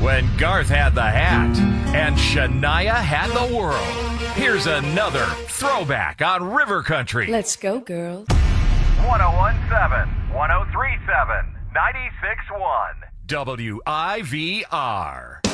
when Garth had the hat and Shania had the world. Here's another throwback on River Country. Let's go, girls. 1017, 1037, 96.1. WIVR.